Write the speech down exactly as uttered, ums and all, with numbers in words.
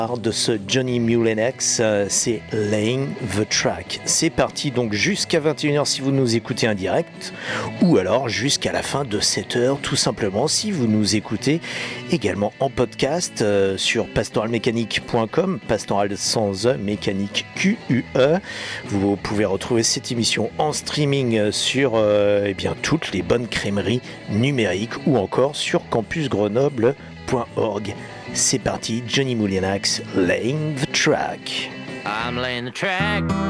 de ce Johnny Mulenex, euh, c'est Laying the Track. C'est parti donc jusqu'à vingt et une heures si vous nous écoutez en direct, ou alors jusqu'à la fin de sept heures tout simplement si vous nous écoutez également en podcast euh, sur pastoralmécanique point com, pastoral sans E, mécanique Q U E. Vous pouvez retrouver cette émission en streaming sur euh, eh bien, toutes les bonnes crèmeries numériques ou encore sur campus grenoble point org. C'est parti, Johnny Mulenex, Laying the Track. I'm laying the track.